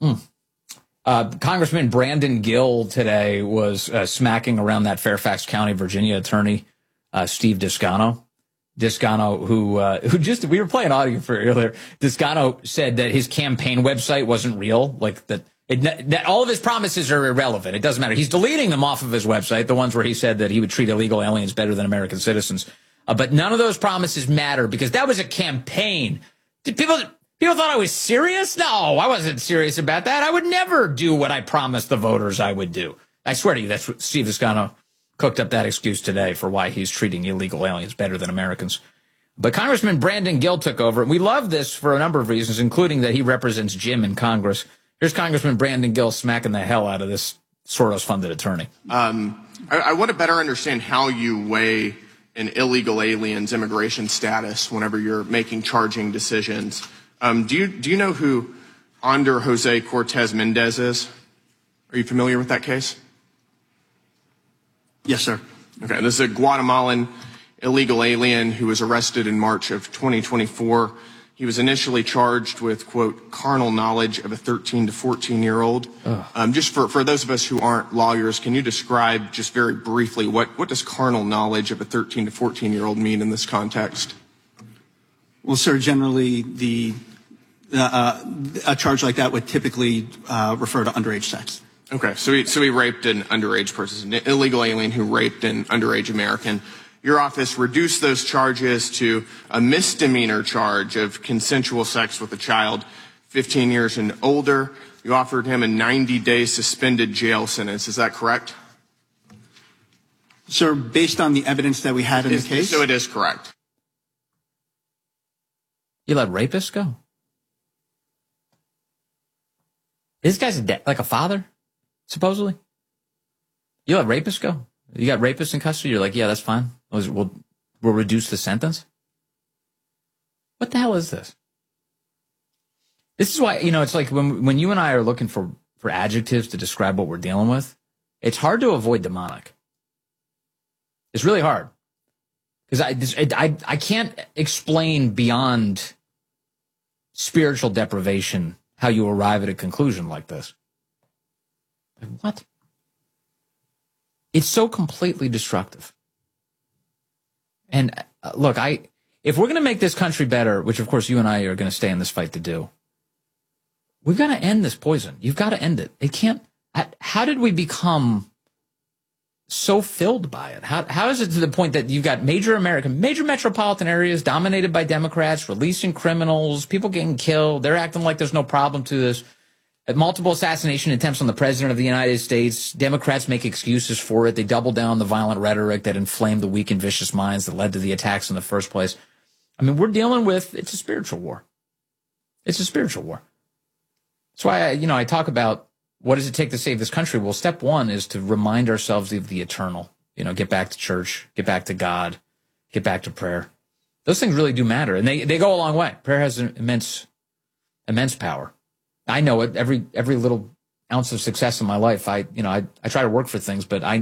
Congressman Brandon Gill today was smacking around that Fairfax County, Virginia attorney, Steve Descano. Descano, who just, we were playing audio for earlier. Descano said that his campaign website wasn't real, like that all of his promises are irrelevant. It doesn't matter. He's deleting them off of his website, the ones where he said that he would treat illegal aliens better than American citizens. But none of those promises matter because that was a campaign. Did people thought I was serious? No, I wasn't serious about that. I would never do what I promised the voters I would do. I swear to you, that's what Steve Descano cooked up that excuse today for why he's treating illegal aliens better than Americans. But Congressman Brandon Gill took over. And we love this for a number of reasons, including that he represents Jim in Congress. Here's Congressman Brandon Gill smacking the hell out of this Soros-funded attorney. I want to better understand how you weigh an illegal alien's immigration status whenever you're making charging decisions. Do you know who Ander Jose Cortez Mendez is? Are you familiar with that case? Yes, sir. Okay, this is a Guatemalan illegal alien who was arrested in March of 2024. He was initially charged with, quote, carnal knowledge of a 13 to 14-year-old. Just for those of us who aren't lawyers, can you describe just very briefly what does carnal knowledge of a 13 to 14-year-old mean in this context? Well, sir, generally a charge like that would typically refer to underage sex. Okay, so he raped an underage person, an illegal alien who raped an underage American. Your office reduced those charges to a misdemeanor charge of consensual sex with a child 15 years and older. You offered him a 90-day suspended jail sentence. Is that correct? Sir, based on the evidence that we had in the case? So it is correct. You let rapists go? This guy's like a father, supposedly? You let rapists go? You got rapists in custody? You're like, yeah, that's fine. We'll reduce the sentence? What the hell is this? This is why, it's like when you and I are looking for adjectives to describe what we're dealing with, it's hard to avoid demonic. It's really hard. Because I can't explain beyond spiritual deprivation how you arrive at a conclusion like this. What? It's so completely destructive. And look, if we're going to make this country better, which of course you and I are going to stay in this fight to do, we've got to end this poison. You've got to end it. It can't. How did we become so filled by it? How is it to the point that you've got major metropolitan areas dominated by Democrats, releasing criminals, people getting killed? They're acting like there's no problem to this. At multiple assassination attempts on the president of the United States, Democrats make excuses for it. They double down the violent rhetoric that inflamed the weak and vicious minds that led to the attacks in the first place. I mean, we're dealing with, it's a spiritual war. It's a spiritual war. That's why, I talk about what does it take to save this country? Well, step one is to remind ourselves of the eternal. Get back to church, get back to God, get back to prayer. Those things really do matter, and they go a long way. Prayer has an immense power. I know it. Every little ounce of success in my life, I try to work for things, but I